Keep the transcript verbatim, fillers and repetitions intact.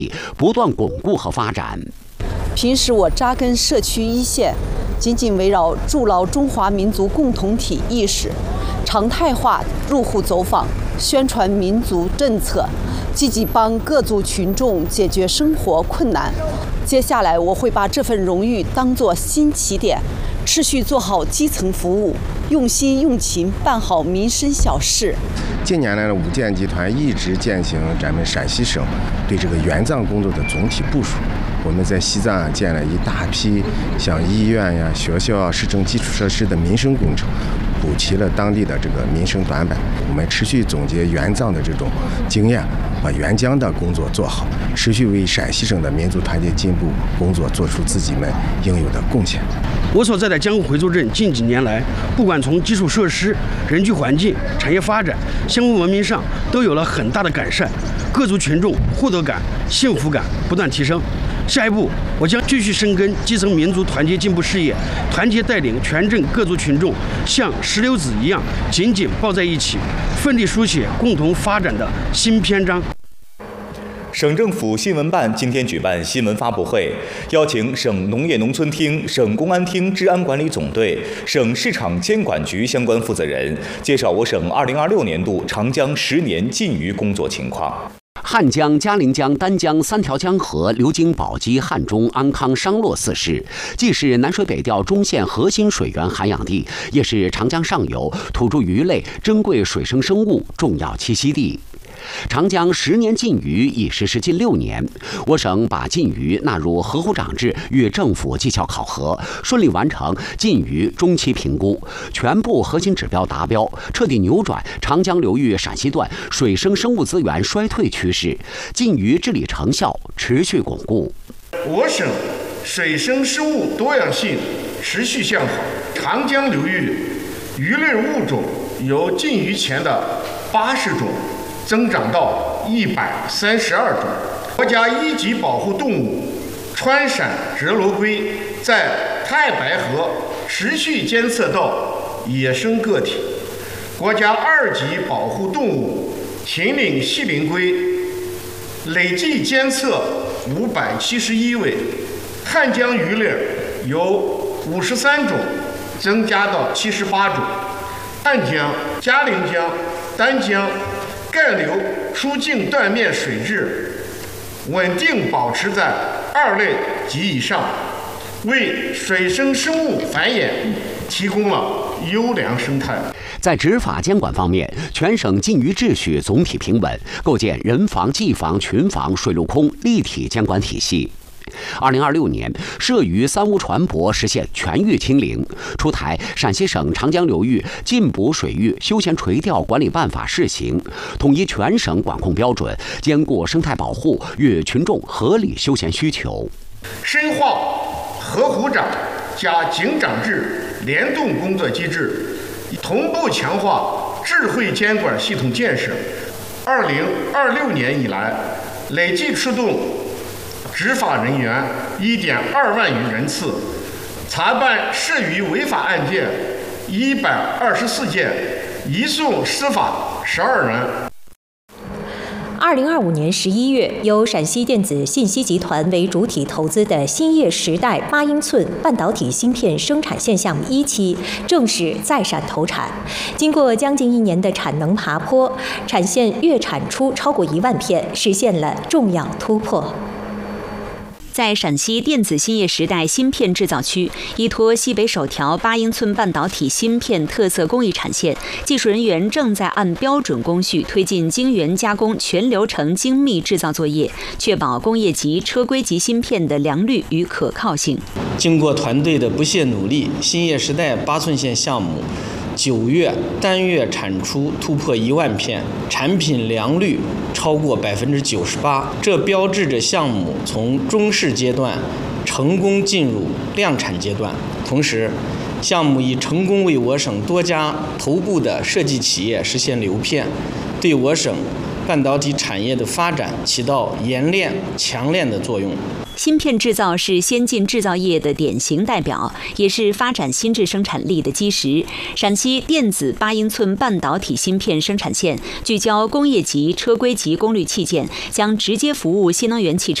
不断巩固和发展。 平时我扎根社区一线，紧紧围绕筑牢中华民族共同体意识，常态化入户走访，宣传民族政策，积极帮各族群众解决生活困难。接下来我会把这份荣誉当作新起点，持续做好基层服务，用心用情办好民生小事。 近年来呢，五建集团一直践行咱们陕西省对这个援藏工作的总体部署。我们在西藏啊建了一大批像医院呀、学校啊、市政基础设施的民生工程，补齐了当地的这个民生短板。我们持续总结援藏的这种经验，把援疆的工作做好，持续为陕西省的民族团结进步工作做出自己们应有的贡献。 我所在的江湖回族镇近几年来，不管从基础设施、人居环境、产业发展、生活文明上，都有了很大的改善，各族群众获得感、幸福感不断提升。下一步，我将继续深耕基层民族团结进步事业，团结带领全镇各族群众像石榴籽一样紧紧抱在一起，奋力书写共同发展的新篇章。 省政府新闻办今天举办新闻发布会，邀请省农业农村厅、省公安厅治安管理总队、省市场监管局相关负责人，介绍我省二零二六年度长江十年禁渔工作情况。 汉江、嘉陵江、丹江三条江河流经宝鸡、汉中、安康、商洛四市，既是南水北调中线核心水源涵养地，也是长江上游土著鱼类、珍贵水生生物重要栖息地。长江十年禁渔已实施近六年，我省把禁渔纳入河湖长制与政府绩效考核，顺利完成禁渔中期评估，全部核心指标达标，彻底扭转长江流域陕西段水生生物资源衰退趋势，禁渔治理成效持续巩固。 我省水生生物多样性持续向好，长江流域鱼类物种由禁渔前的八十种增长到一百三十二种。国家一级保护动物川陕折罗龟在太白河持续监测到野生个体。国家二级保护动物秦岭细鳞龟累计监测五百七十一位。汉江鱼类由五十三种增加到七十八种。汉江、嘉陵江、丹江干流出境断面水质稳定保持在二类及以上，为水生生物繁衍提供了优良生态。 在执法监管方面，全省禁渔秩序总体平稳，构建人防、技防、群防、水陆空立体监管体系。二零二六年，涉渔三无船舶实现全域清零，出台陕西省长江流域禁捕水域休闲垂钓管理办法试行，统一全省管控标准，兼顾生态保护与群众合理休闲需求。 深化河湖长加警长制联动工作机制，同步强化智慧监管系统建设。二零二六年以来，累计出动执法人员一点二万余人次，查办涉渔违法案件一百二十四件，移送司法十二人。 二零二五年十一月，由陕西电子信息集团为主体投资的兴业时代八英寸半导体芯片生产线项目一期正式在陕投产。经过将近一年的产能爬坡，产线月产出超过一万片，实现了重要突破。在陕西电子兴业时代芯片制造区，依托西北首条八英寸半导体芯片特色工艺产线，技术人员正在按标准工序推进晶圆加工全流程精密制造作业，确保工业级、车规级芯片的良率与可靠性。 经过团队的不懈努力，兴业时代八寸线项目九月单月产出突破一万片，产品良率超过百分之九十八，这标志着项目从中试阶段成功进入量产阶段。同时，项目已成功为我省多家头部的设计企业实现流片，对我省半导体产业的发展起到冶炼、强炼的作用。 芯片制造是先进制造业的典型代表，也是发展新质生产力的基石。陕西电子八英寸半导体芯片生产线聚焦工业级、车规级功率器件，将直接服务新能源汽车